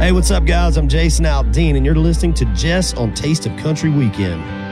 Hey, what's up, guys? I'm Jason Aldean, and you're listening to Jess on Taste of Country Weekend.